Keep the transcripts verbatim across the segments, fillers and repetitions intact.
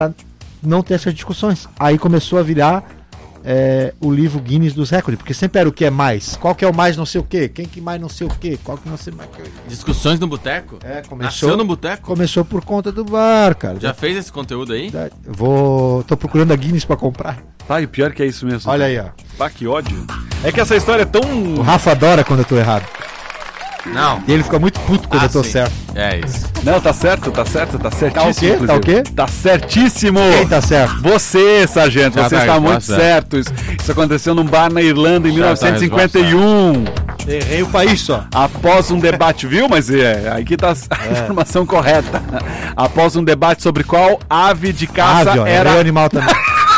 não ter essas discussões. Aí começou a virar é, o livro Guinness dos Recordes, porque sempre era o que é mais. Qual que é o mais não sei o que? Quem que mais não sei o que? Qual que não sei mais que... Discussões no boteco? É, começou. Nasceu no boteco? Começou por conta do bar, cara. Já fez esse conteúdo aí? Vou... Tô procurando a Guinness pra comprar. Tá, e pior que é isso mesmo. Olha aí, ó. Pá, que ódio. É que essa história é tão... O Rafa adora quando eu tô errado. Não. E ele fica muito puto quando ah, eu tô sim. certo. É isso. Não, tá certo, tá certo, tá certíssimo. Tá o quê? Tá o quê? Tá certíssimo. Quem tá certo? Você, sargento, Já você tá está muito resposta. certo. Isso, isso aconteceu num bar na Irlanda em Já mil novecentos e cinquenta e um. Errei o país só. Após um debate, viu? Mas é, aqui tá a É. informação correta. Após um debate sobre qual ave de caça Ave, ó, era... errei o animal também.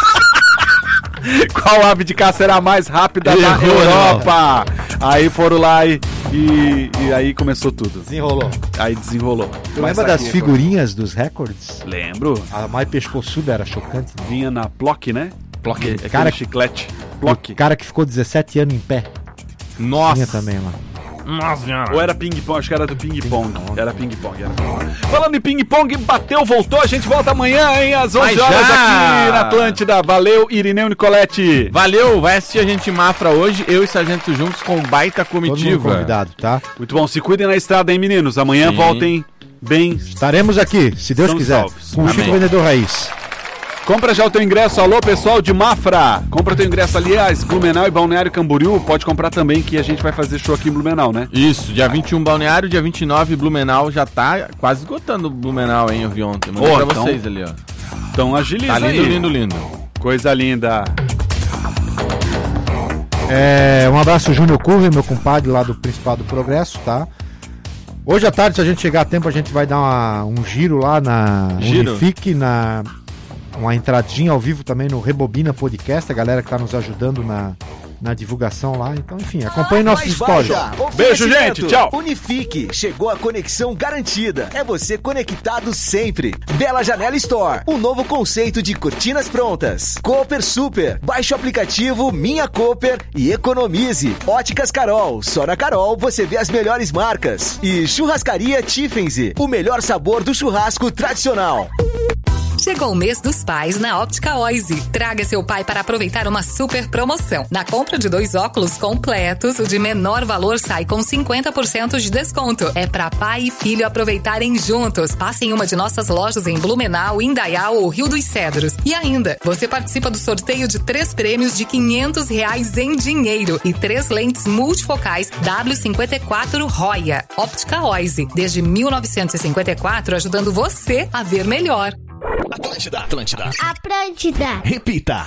Qual ave de caça era a mais rápida Errou, da Europa? Aí foram lá e, e, e aí começou tudo. Desenrolou. Aí desenrolou. Tu Mas lembra das aqui, figurinhas dos recordes? Lembro. A mais pescoçuda era chocante. Vinha na Plock, né? Plock, aquele cara- chiclete. O Plock. cara que ficou dezessete anos em pé. Nossa. Tinha também lá. Nossa senhora. Ou era ping-pong, acho que era do ping-pong. Era ping-pong, era ping-pong. Falando em ping-pong, bateu, voltou, a gente volta amanhã, hein, às onze Mas horas já! aqui na Atlântida. Valeu, Irineu Nicolete. Valeu, vai assistir a gente Mafra hoje, eu e Sargento juntos com baita Todo mundo comitiva. convidado, tá? Muito bom, se cuidem na estrada, hein, meninos. Amanhã Sim. voltem bem. Estaremos aqui, se Deus São quiser. salvos. Com o Chico Amém. Vendedor Raiz. Compra já o teu ingresso, alô pessoal de Mafra. Compra teu ingresso, aliás, Blumenau e Balneário Camboriú. Pode comprar também, que a gente vai fazer show aqui em Blumenau, né? Isso, dia vinte e um Balneário, dia vinte e nove Blumenau, já tá quase esgotando o Blumenau, hein, eu vi ontem. Mandei Ô, pra então- vocês ali, ó. Então agiliza Tá lindo, aí. lindo, lindo. Coisa linda. É, um abraço, Júnior Curve, meu compadre lá do Principado do Progresso, tá? Hoje à tarde, se a gente chegar a tempo, a gente vai dar uma- um giro lá na Giro? Unifique, na, uma entradinha ao vivo também no Rebobina Podcast, a galera que tá nos ajudando na, na divulgação lá. Então, enfim, acompanhe nossos Mais stories. baixa. Beijo, Oferecimento. gente. Tchau. Unifique. Chegou a conexão garantida. É você conectado sempre. Bela Janela Store. Um novo conceito de cortinas prontas. Cooper Super. Baixe o aplicativo Minha Cooper e economize. Óticas Carol. Só na Carol você vê as melhores marcas. E Churrascaria Tiffense. O melhor sabor do churrasco tradicional. Chegou o mês dos pais na Óptica Oise. Traga seu pai para aproveitar uma super promoção. Na compra de dois óculos completos, o de menor valor sai com cinquenta por cento de desconto. É para pai e filho aproveitarem juntos. Passe em uma de nossas lojas em Blumenau, Indaial ou Rio dos Cedros. E ainda, você participa do sorteio de três prêmios de quinhentos reais em dinheiro e três lentes multifocais W cinquenta e quatro Roya. Óptica Oise, desde mil novecentos e cinquenta e quatro, ajudando você a ver melhor. Atlântida. Atlântida. Atlântida. Repita.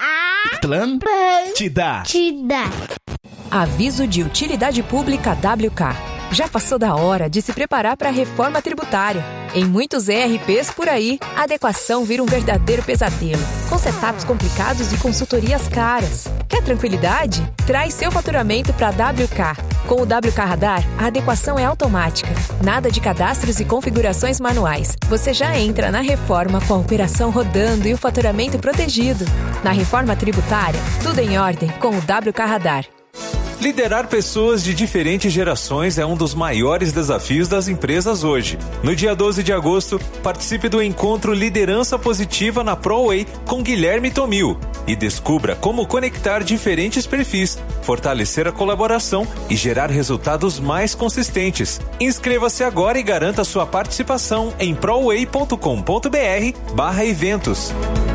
Atlântida. Atlântida. Aviso de utilidade pública W K. Já passou da hora de se preparar para a reforma tributária. Em muitos E R Ps por aí, a adequação vira um verdadeiro pesadelo, com setups complicados e consultorias caras. Quer tranquilidade? Traz seu faturamento para a W K. Com o W K Radar, a adequação é automática. Nada de cadastros e configurações manuais. Você já entra na reforma com a operação rodando e o faturamento protegido. Na reforma tributária, tudo em ordem com o W K Radar. Liderar pessoas de diferentes gerações é um dos maiores desafios das empresas hoje. No dia doze de agosto, participe do encontro Liderança Positiva na ProWay com Guilherme Tomil e descubra como conectar diferentes perfis, fortalecer a colaboração e gerar resultados mais consistentes. Inscreva-se agora e garanta sua participação em proway.com.br barra eventos.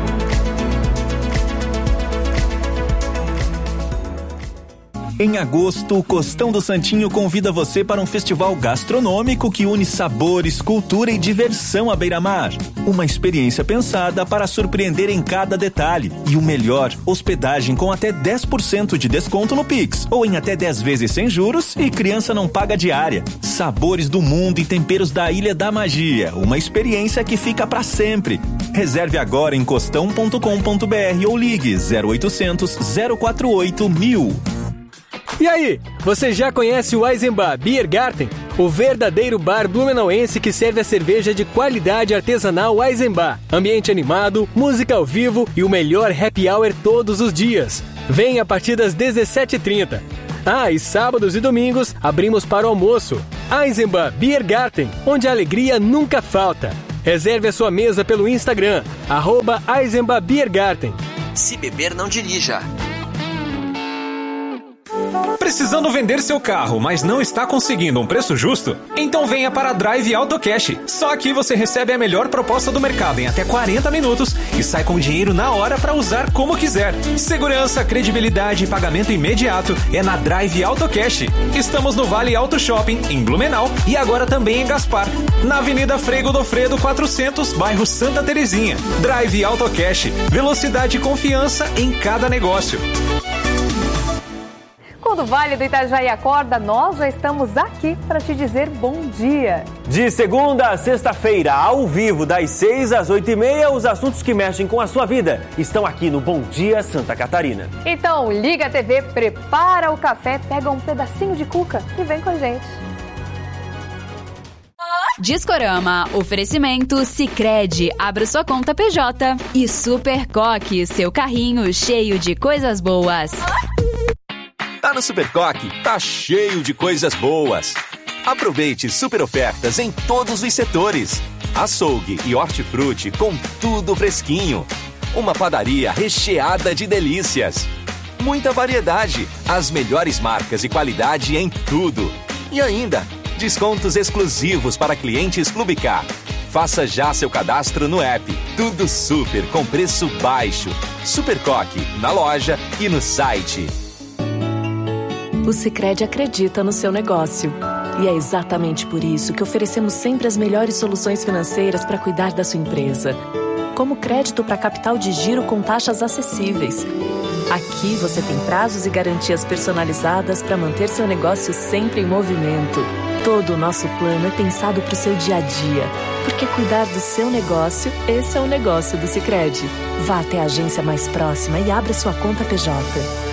Em agosto, o Costão do Santinho convida você para um festival gastronômico que une sabores, cultura e diversão à beira-mar. Uma experiência pensada para surpreender em cada detalhe. E o melhor, hospedagem com até dez por cento de desconto no Pix, ou em até dez vezes sem juros e criança não paga diária. Sabores do mundo e temperos da Ilha da Magia. Uma experiência que fica para sempre. Reserve agora em costão ponto com ponto br ou ligue zero oitocentos, zero quatro oito, mil. E aí, você já conhece o Eisenbach Beer Garten? O verdadeiro bar blumenauense que serve a cerveja de qualidade artesanal Eisenbach. Ambiente animado, música ao vivo e o melhor happy hour todos os dias. Vem a partir das dezessete e trinta. Ah, e sábados e domingos abrimos para o almoço. Eisenbach Beer Garten, onde a alegria nunca falta. Reserve a sua mesa pelo Instagram, arroba Eisenbach Biergarten. Se beber, não dirija. Precisando vender seu carro, mas não está conseguindo um preço justo? Então venha para a Drive Auto Cash. Só aqui você recebe a melhor proposta do mercado em até quarenta minutos e sai com o dinheiro na hora para usar como quiser. Segurança, credibilidade e pagamento imediato é na Drive Auto Cash. Estamos no Vale Auto Shopping, em Blumenau, e agora também em Gaspar, na Avenida Frei Godofredo quatrocentos, bairro Santa Terezinha. Drive Auto Cash. Velocidade e confiança em cada negócio. Quando o Vale do Itajaí acorda, nós já estamos aqui para te dizer bom dia. De segunda a sexta-feira, ao vivo, das seis às oito e meia, os assuntos que mexem com a sua vida estão aqui no Bom Dia Santa Catarina. Então, liga a T V, prepara o café, pega um pedacinho de cuca e vem com a gente. Discorama, oferecimento Sicredi, abra sua conta P J. E Super Coque, seu carrinho cheio de coisas boas. Tá no Super Coque, tá cheio de coisas boas. Aproveite super ofertas em todos os setores. Açougue e hortifruti com tudo fresquinho. Uma padaria recheada de delícias. Muita variedade, as melhores marcas e qualidade em tudo. E ainda, descontos exclusivos para clientes Clube K. Faça já seu cadastro no app. Tudo super com preço baixo. Super Coque, na loja e no site. O Sicredi acredita no seu negócio. E é exatamente por isso que oferecemos sempre as melhores soluções financeiras para cuidar da sua empresa. Como crédito para capital de giro com taxas acessíveis. Aqui você tem prazos e garantias personalizadas para manter seu negócio sempre em movimento. Todo o nosso plano é pensado para o seu dia a dia. Porque cuidar do seu negócio, esse é o negócio do Sicredi. Vá até a agência mais próxima e abra sua conta P J.